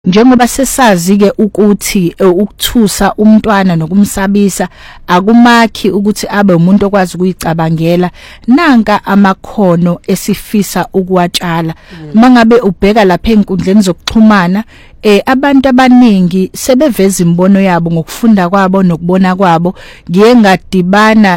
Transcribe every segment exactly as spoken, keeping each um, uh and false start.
Njengoba sesazi ke ukuthi ukuthusa umntwana nokumsabisa akumakhi ukuthi abe umuntu okwazi ukuyicabangela nanka amakhono esifisa ukuwatshala mangabe ubheka lapha enkundleni zokuxhumana eh abantu abaningi sebeveza imbono yabo ngokufunda kwabo nokubona kwabo ngiye ngadibana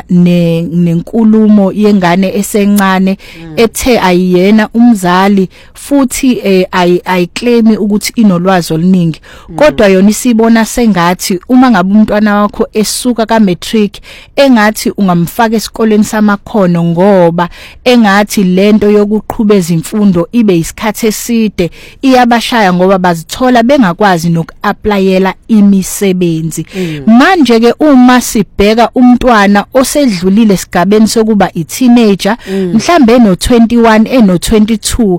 nenkulumo yengane esencane ethe ayiyena umzali futhi eh ayiclaim ukuthi inolwazi oluningi kodwa yona isibona sengathi uma ngabe umntwana wakho esuka ka matric engathi ungamfaka esikoleni samakhono ngoba engathi lento yokuqhubeza imfundo ibe isikhathi eside iyabashaya ngoba bazithola bengakwazi nokuapplyela imisebenzi manje ke uma sibheka umntwana osedlulile sigabeni sokuba i teenager mhlambe no twenty-one eno twenty-two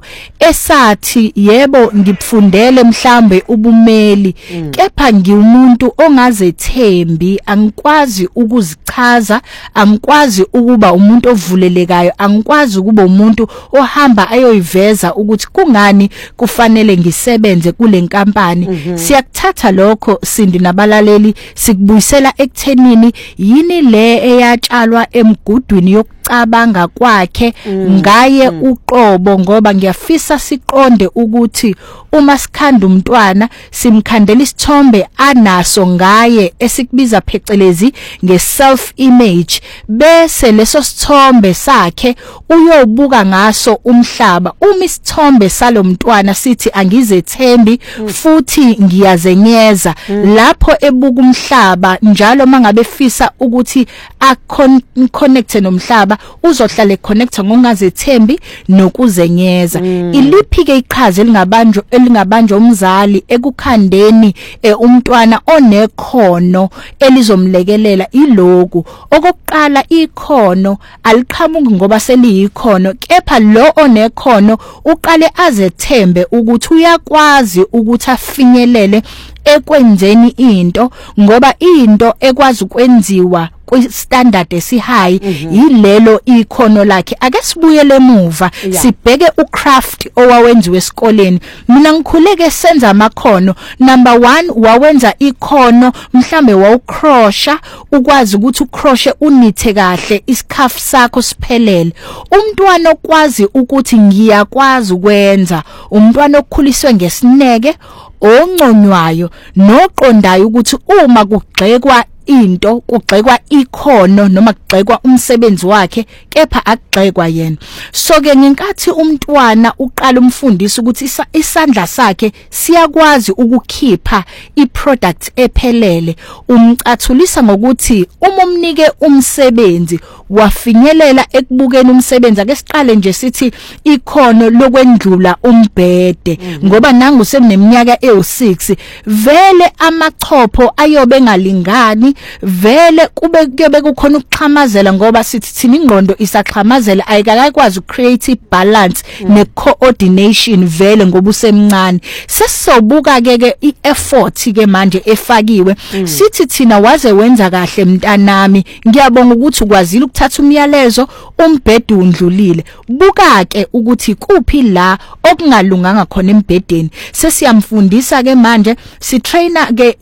esathi yebo ngifundele mhlambe ubumeli kepha ngiumuntu ongazethembi angikwazi ukuzichaza angikwazi ukuba umuntu ovulelekayo angikwazi ukuba umuntu ohamba ayoyiveza ukuthi kungani kufanele ngisebenze kule nkampani siyakuthatha lokho sindi nabalaleli sikubuyisela ekuthenini yini le eyatshalwa emgudwini yokucabanga kwakhe ngaye uqobo ngoba ngiyafisa siqonde ukuthi uma sikhanda umntwana simkhandela isithombe anaso ngaye esikubiza phecelezi ngeself image bese leso sithombe sakhe uyobuka ngaso umhlaba uma isithombe salomntwana sithi angizethembi futhi ngiyazenyeza lapho ebuka umhlaba njalo mangabe fisa ukuthi a connect nomhlaba uzohlala econnecta ngongazethembi nokuzenyeza iliphi ke iqhaza elingabanjwa elingabanjwa umzali ekukhandeni umntwana onekhono elizomlekelela iloku okokuqala ikhono aliqhamuki ngoba seliyikhono kepha lo onekhono uqale azethembe ukuthi uyakwazi ukuthi afinyelele ekwenzeni into ngoba into ekwazi ukwenziwa kwi-standard esi-high yilelo ikhono lakhe ake sibuyele emuva sibheke ucraft owawenziwe esikoleni mina ngikhuleke senza amakhono number one wawenza ikhono mhlambe wawucrochet ukwazi ukuthi ucrochet unithe kahle isikhafu sakho siphelele umntwana okwazi ukuthi ngiyakwazi ukwenza umntwana okukhuliswe ngesineke ongconywayo noqondayo ukuthi uma kugxekwa into kugxekwa ikhono noma kugxekwa umsebenzi wakhe kepha akugxekwa yena so ke ngenkathi umntwana uqala umfundisi ukuthi isandla sakhe siyakwazi ukukhipha iproduct ephelele umcathulisa ngokuthi uma umnike umsebenzi wafinyelela ekubukeni umsebenzi ake siqale nje sithi ikhono lokwendlula umbhede ngoba nangu sekuneminyaka ewu six vele amachopho ayobe ngalingani vele kube kuyobe kukhona ukuxhamazela ngoba sithi thina ingqondo isaxhamazela ayikakwazi ucreate balance necoordination vele ngoba usemncane sesizobuka ke ke ieffort ke manje efakiwe sithi thina waze wenza kahle mntanami ngiyabonga ukuthi ukwazile ukuthatha umyalezo umbhedu undlulile buka ke ukuthi kuphi la okungalunganga khona embhedeni sesiyamfundisa ke manje si trainer ke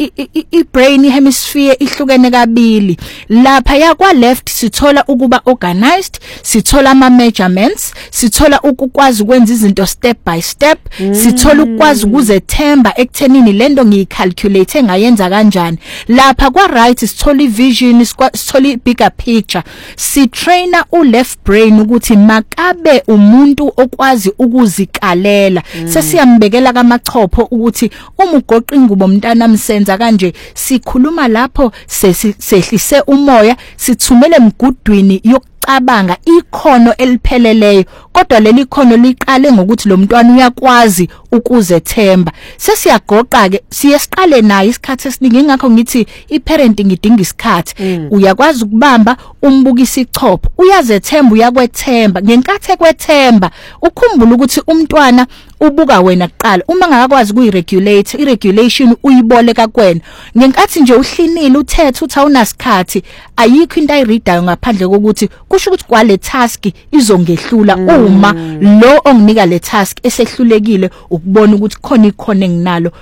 i brain hemisphere ihlukene kabili lapha yakwa left sithola ukuba organized sithola ama measurements sithola ukukwazi ukwenza izinto step by step sithola ukwazi ukuzethemba ekuthenini lento ngiyicalculate ngayenza kanjani lapha kwa right sithola ivision sithola ibigger picture si trainer u left brain ukuthi makabe umuntu okwazi ukuzikalela sesiyambekela kamachopho ukuthi uma ugoqa ingubo mntana msenza kanje sikhuluma lapho sehlise umoya sithumele emgudwini yokucabanga ikhono elipheleleyo kodwa leli khono liqale ngokuthi lo mntwana uyakwazi ukuzethemba sesiyagoqa ke siyesiqale naye isikhathi esiningi ingakho ngithi iparenting idinga isikhathi uyakwazi ukubamba umbukisa ichopho uyazethemba uyakwethemba ngenkathi ekwethemba ukhumbula ukuthi umntwana ubuka wena kuqala uma ngakwazi kuyiregulate iregulation uyiboleka kwena ngenkathi nje uhlinile uthethe uthi awunasikhathi ayikho into ayireadayo ngaphandle kokuthi kusho ukuthi kwale task izongehlula uma lo onginika le task esehlulekile ukubona ukuthi khona ikhono enginalo